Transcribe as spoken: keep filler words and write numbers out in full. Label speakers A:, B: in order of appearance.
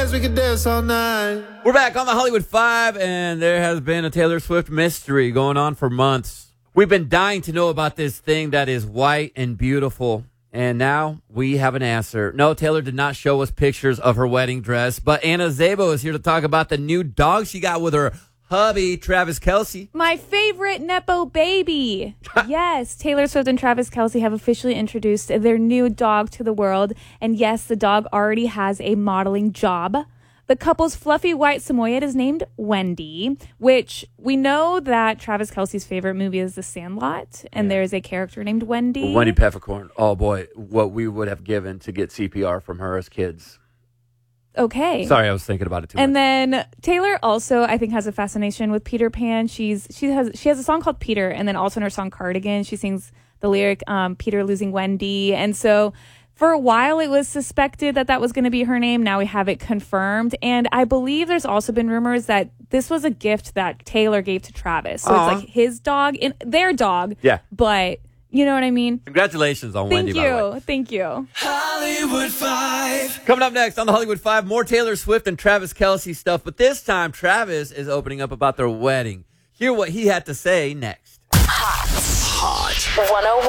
A: We can dance all night.
B: We're back on the Hollywood Five, and there has been a Taylor Swift mystery going on for months. We've been dying to know about this thing that is white and beautiful, and now we have an answer. No, Taylor did not show us pictures of her wedding dress, but Anna Szabo is here to talk about the new dog she got with her hubby, Travis Kelce.
C: My favorite Nepo baby. Yes, Taylor Swift and Travis Kelce have officially introduced their new dog to the world. And yes, the dog already has a modeling job. The couple's fluffy white Samoyed is named Wendy, which we know that Travis Kelce's favorite movie is The Sandlot. And yeah. There's a character named Wendy.
B: Wendy Peppercorn. Oh, boy, what we would have given to get C P R from her as kids.
C: Okay.
B: Sorry, I was thinking about it too
C: and
B: much.
C: And then Taylor also, I think, has a fascination with Peter Pan. She's she has she has a song called Peter, and then also in her song Cardigan, she sings the lyric um, "Peter losing Wendy." And so, for a while, it was suspected that that was going to be her name. Now we have it confirmed, and I believe there's also been rumors that this was a gift that Taylor gave to Travis. So
B: Aww.
C: It's like his dog, in their dog.
B: Yeah,
C: but. You know what I mean?
B: Congratulations on
C: Thank
B: Wendy,
C: you.
B: by the way.
C: Thank you.
A: Hollywood Five.
B: Coming up next on the Hollywood Five, more Taylor Swift and Travis Kelce stuff. But this time, Travis is opening up about their wedding. Hear what he had to say next.
D: Hot. Hot. one oh one